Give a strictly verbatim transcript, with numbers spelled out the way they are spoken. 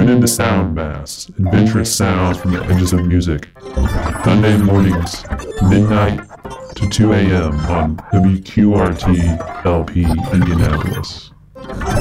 Tune into Sound Mass, adventurous sounds from the edges of music. Sunday mornings, midnight to two a.m. on W Q R T L P Indianapolis.